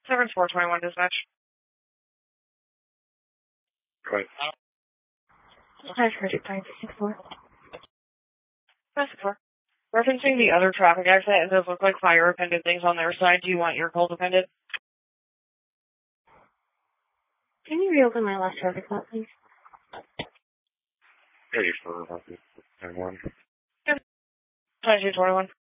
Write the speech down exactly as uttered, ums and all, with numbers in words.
seven four two one dispatch. Go ahead. Hi, five six four. five six four. Referencing the other traffic accident, it does look like fire appended things on their side. Do you want your cold appended? Can you reopen my last traffic stop, please? Ready for twenty-one. twenty-two twenty-one.